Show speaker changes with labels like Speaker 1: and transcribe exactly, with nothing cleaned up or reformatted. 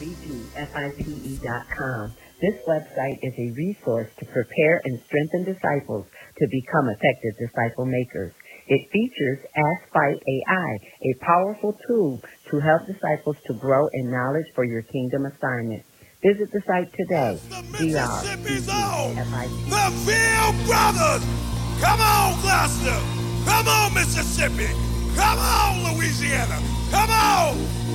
Speaker 1: V G F I P E dot com. This website is a resource to prepare and strengthen disciples to become effective disciple makers. It features Ask Fight A I, a powerful tool to help disciples to grow in knowledge for your kingdom assignment. Visit the site today.
Speaker 2: The Mississippi's own, the Field Brothers. Come on, Gloucester. Come on, Mississippi. Come on, Louisiana. Come on.